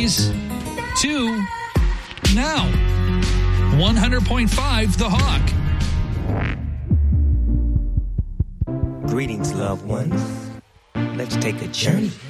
Weekdays 2 now. 100.5 The Hawk. Greetings, loved ones. Let's take a journey